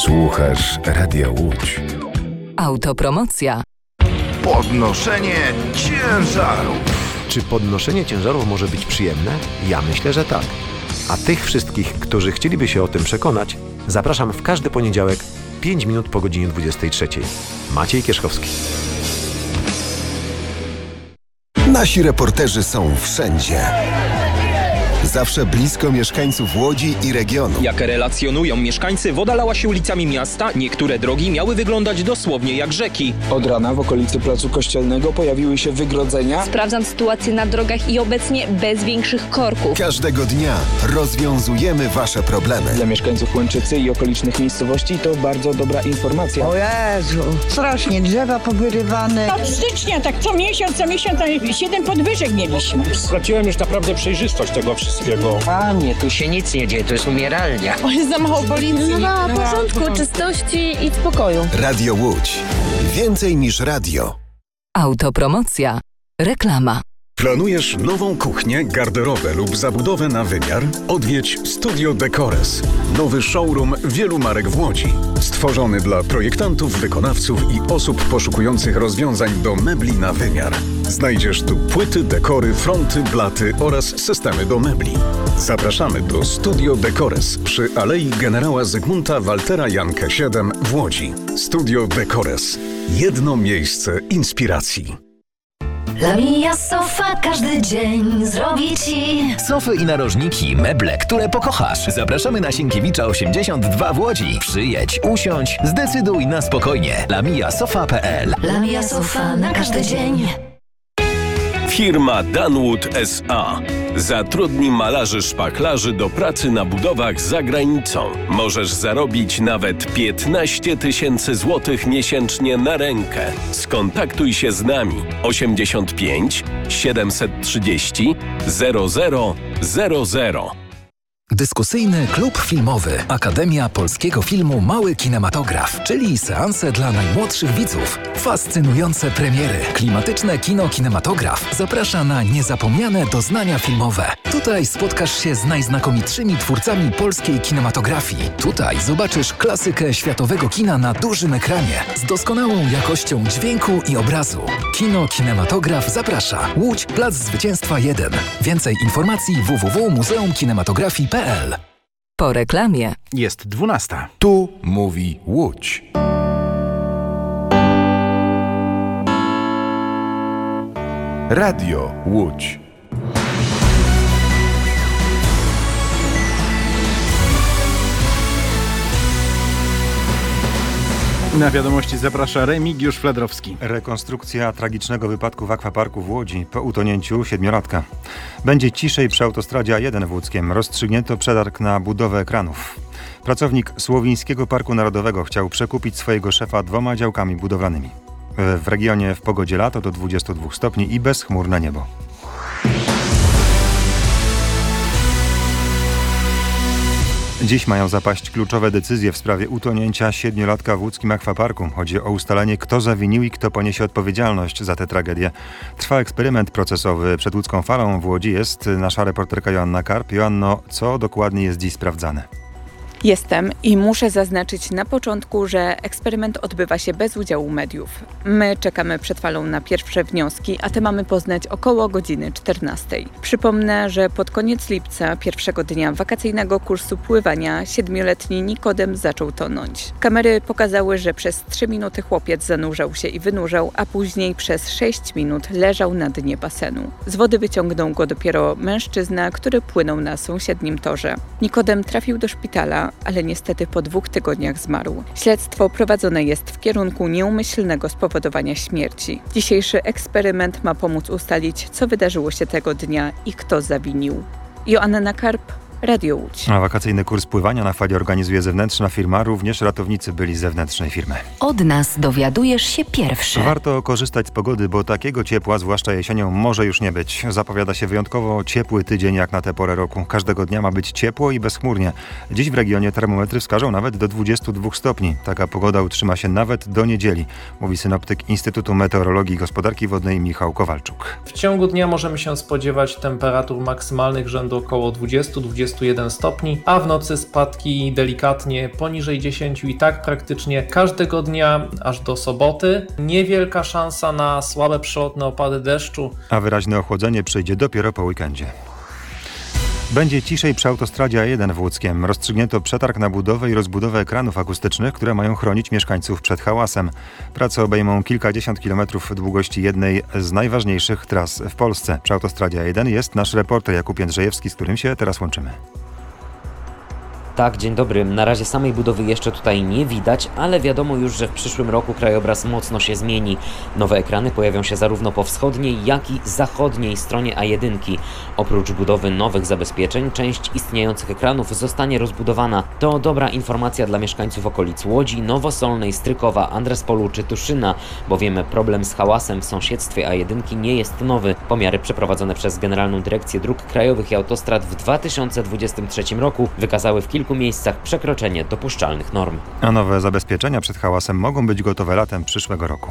Słuchasz Radia Łódź. Autopromocja. Podnoszenie ciężarów. Czy podnoszenie ciężarów może być przyjemne? Ja myślę, że tak. A tych wszystkich, którzy chcieliby się o tym przekonać, zapraszam w każdy poniedziałek 5 minut po godzinie 23. Maciej Kierzchowski. Nasi reporterzy są wszędzie. Zawsze blisko mieszkańców Łodzi i regionu. Jak relacjonują mieszkańcy, woda lała się ulicami miasta, niektóre drogi miały wyglądać dosłownie jak rzeki. Od rana w okolicy Placu Kościelnego pojawiły się wygrodzenia. Sprawdzam sytuację na drogach i obecnie bez większych korków. Każdego dnia rozwiązujemy Wasze problemy. Dla mieszkańców Łęczycy i okolicznych miejscowości to bardzo dobra informacja. O Jezu, strasznie drzewa powyrywane. Od stycznia tak co miesiąc 7 podwyżek mieliśmy. Straciłem już naprawdę przejrzystość tego wszystkiego. Panie, tu się nic nie dzieje, to jest umieralnia. O, jest za mało policji. No ma porządku, czystości i spokoju. Radio Łódź. Więcej niż radio. Autopromocja. Reklama. Planujesz nową kuchnię, garderobę lub zabudowę na wymiar? Odwiedź Studio Decores. Nowy showroom wielu marek w Łodzi. Stworzony dla projektantów, wykonawców i osób poszukujących rozwiązań do mebli na wymiar. Znajdziesz tu płyty, dekory, fronty, blaty oraz systemy do mebli. Zapraszamy do Studio Decores przy Alei Generała Zygmunta Waltera Jankę 7 w Łodzi. Studio Decores. Jedno miejsce inspiracji. Lamia Sofa każdy dzień zrobi Ci sofy i narożniki, meble, które pokochasz. Zapraszamy na Sienkiewicza 82 w Łodzi. Przyjedź, usiądź, zdecyduj na spokojnie. LamiaSofa.pl. Lamia Sofa na każdy dzień. Firma Danwood S.A. zatrudni malarzy szpachlarzy do pracy na budowach za granicą. Możesz zarobić nawet 15 000 złotych miesięcznie na rękę. Skontaktuj się z nami 85 730 0000. Dyskusyjny klub filmowy Akademia Polskiego Filmu Mały Kinematograf, czyli seanse dla najmłodszych widzów. Fascynujące premiery. Klimatyczne kino Kinematograf zaprasza na niezapomniane doznania filmowe. Tutaj spotkasz się z najznakomitszymi twórcami polskiej kinematografii. Tutaj zobaczysz klasykę światowego kina na dużym ekranie z doskonałą jakością dźwięku i obrazu. Kino Kinematograf zaprasza. Łódź, Plac Zwycięstwa 1. Więcej informacji www.muzeumkinematografii.pl. Po reklamie jest 12. Tu mówi Łódź. Radio Łódź. Na wiadomości zaprasza Remigiusz Fledrowski. Rekonstrukcja tragicznego wypadku w akwaparku w Łodzi po utonięciu 7-latka. Będzie ciszej przy autostradzie A1 w Łódzkiem. Rozstrzygnięto przetarg na budowę ekranów. Pracownik Słowińskiego Parku Narodowego chciał przekupić swojego szefa 2 działkami budowlanymi. W regionie w pogodzie lato do 22 stopni i bezchmurne niebo. Dziś mają zapaść kluczowe decyzje w sprawie utonięcia 7-latka w łódzkim akwaparku. Chodzi o ustalenie, kto zawinił i kto poniesie odpowiedzialność za tę tragedię. Trwa eksperyment procesowy. Przed Łódzką Falą w Łodzi jest nasza reporterka Joanna Karp. Joanno, co dokładnie jest dziś sprawdzane? Jestem i muszę zaznaczyć na początku, że eksperyment odbywa się bez udziału mediów. My czekamy przed falą na pierwsze wnioski, a te mamy poznać około godziny 14. Przypomnę, że pod koniec lipca, pierwszego dnia wakacyjnego kursu pływania, 7-letni Nikodem zaczął tonąć. Kamery pokazały, że przez 3 minuty chłopiec zanurzał się i wynurzał, a później przez 6 minut leżał na dnie basenu. Z wody wyciągnął go dopiero mężczyzna, który płynął na sąsiednim torze. Nikodem trafił do szpitala, ale niestety po 2 tygodniach zmarł. Śledztwo prowadzone jest w kierunku nieumyślnego spowodowania śmierci. Dzisiejszy eksperyment ma pomóc ustalić, co wydarzyło się tego dnia i kto zawinił. Joanna Karp, Radio Łódź. A wakacyjny kurs pływania na fali organizuje zewnętrzna firma, również ratownicy byli z zewnętrznej firmy. Od nas dowiadujesz się pierwszy. Warto korzystać z pogody, bo takiego ciepła, zwłaszcza jesienią, może już nie być. Zapowiada się wyjątkowo ciepły tydzień jak na tę porę roku. Każdego dnia ma być ciepło i bezchmurnie. Dziś w regionie termometry wskażą nawet do 22 stopni. Taka pogoda utrzyma się nawet do niedzieli, mówi synoptyk Instytutu Meteorologii i Gospodarki Wodnej Michał Kowalczuk. W ciągu dnia możemy się spodziewać temperatur maksymalnych rzędu około 20-22 21 stopni, a w nocy spadki delikatnie poniżej 10 i tak praktycznie każdego dnia aż do soboty. Niewielka szansa na słabe przelotne opady deszczu. A wyraźne ochłodzenie przyjdzie dopiero po weekendzie. Będzie ciszej przy autostradzie A1 w Łódzkiem. Rozstrzygnięto przetarg na budowę i rozbudowę ekranów akustycznych, które mają chronić mieszkańców przed hałasem. Prace obejmą kilkadziesiąt kilometrów długości jednej z najważniejszych tras w Polsce. Przy autostradzie A1 jest nasz reporter Jakub Jędrzejewski, z którym się teraz łączymy. Tak, dzień dobry. Na razie samej budowy jeszcze tutaj nie widać, ale wiadomo już, że w przyszłym roku krajobraz mocno się zmieni. Nowe ekrany pojawią się zarówno po wschodniej, jak i zachodniej stronie A1. Oprócz budowy nowych zabezpieczeń, część istniejących ekranów zostanie rozbudowana. To dobra informacja dla mieszkańców okolic Łodzi, Nowosolnej, Strykowa, Andrespolu czy Tuszyna, bowiem problem z hałasem w sąsiedztwie A1 nie jest nowy. Pomiary przeprowadzone przez Generalną Dyrekcję Dróg Krajowych i Autostrad w 2023 roku wykazały w kilku miejscach przekroczenie dopuszczalnych norm. A nowe zabezpieczenia przed hałasem mogą być gotowe latem przyszłego roku.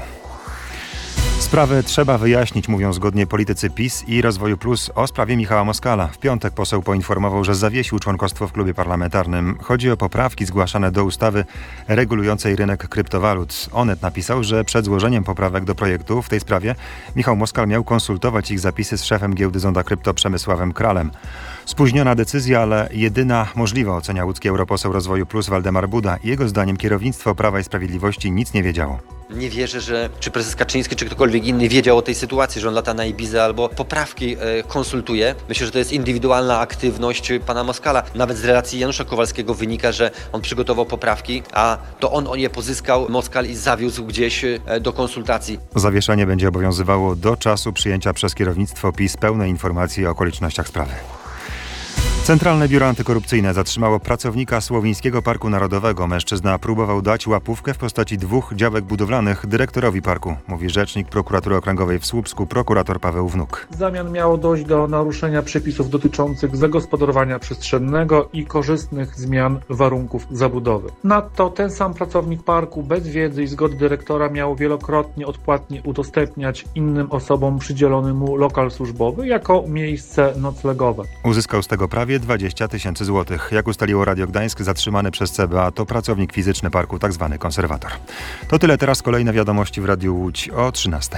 Sprawę trzeba wyjaśnić, mówią zgodnie politycy PiS i Rozwoju Plus o sprawie Michała Moskala. W piątek poseł poinformował, że zawiesił członkostwo w klubie parlamentarnym. Chodzi o poprawki zgłaszane do ustawy regulującej rynek kryptowalut. Onet napisał, że przed złożeniem poprawek do projektu w tej sprawie Michał Moskal miał konsultować ich zapisy z szefem giełdy Zonda Krypto Przemysławem Kralem. Spóźniona decyzja, ale jedyna możliwa, ocenia łódzki europoseł Rozwoju Plus Waldemar Buda. Jego zdaniem kierownictwo Prawa i Sprawiedliwości nic nie wiedziało. Nie wierzę, że czy prezes Kaczyński, czy ktokolwiek inny wiedział o tej sytuacji, że on lata na Ibizę albo poprawki konsultuje. Myślę, że to jest indywidualna aktywność pana Moskala. Nawet z relacji Janusza Kowalskiego wynika, że on przygotował poprawki, a to on je pozyskał, Moskal, i zawiózł gdzieś do konsultacji. Zawieszenie będzie obowiązywało do czasu przyjęcia przez kierownictwo PiS pełnej informacji o okolicznościach sprawy. Centralne Biuro Antykorupcyjne zatrzymało pracownika Słowińskiego Parku Narodowego. Mężczyzna próbował dać łapówkę w postaci 2 działek budowlanych dyrektorowi parku, mówi rzecznik Prokuratury Okręgowej w Słupsku, prokurator Paweł Wnuk. W zamian miało dojść do naruszenia przepisów dotyczących zagospodarowania przestrzennego i korzystnych zmian warunków zabudowy. Nadto ten sam pracownik parku bez wiedzy i zgody dyrektora miał wielokrotnie odpłatnie udostępniać innym osobom przydzielony mu lokal służbowy jako miejsce noclegowe. Uzyskał z tego prawie 20 000 złotych. Jak ustaliło Radio Gdańsk, zatrzymany przez CBA to pracownik fizyczny parku, tzw. konserwator. To tyle, teraz kolejne wiadomości w Radiu Łódź o 13:00.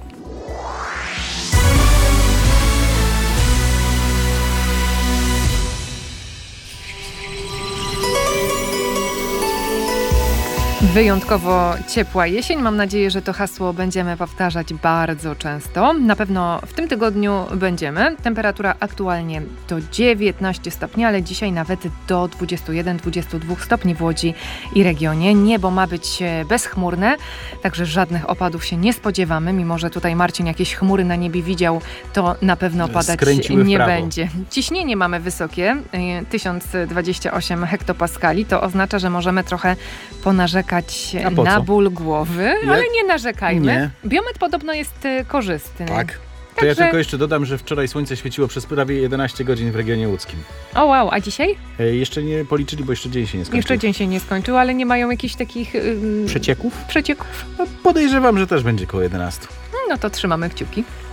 Wyjątkowo ciepła jesień. Mam nadzieję, że to hasło będziemy powtarzać bardzo często. Na pewno w tym tygodniu będziemy. Temperatura aktualnie to 19 stopni, ale dzisiaj nawet do 21-22 stopni w Łodzi i regionie. Niebo ma być bezchmurne, także żadnych opadów się nie spodziewamy. Mimo że tutaj Marcin jakieś chmury na niebie widział, to na pewno padać nie będzie. Ciśnienie mamy wysokie, 1028 hektopaskali. To oznacza, że możemy trochę ponarzekać na ból głowy, ale nie narzekajmy. Nie. Biometr podobno jest korzystny. Tak. To ja tylko jeszcze dodam, że wczoraj słońce świeciło przez prawie 11 godzin w regionie łódzkim. O wow, a dzisiaj? Jeszcze nie policzyli, bo jeszcze dzień się nie skończył. Jeszcze dzień się nie skończył, ale nie mają jakichś takich... Przecieków? Przecieków. No, podejrzewam, że też będzie koło 11. No to trzymamy kciuki.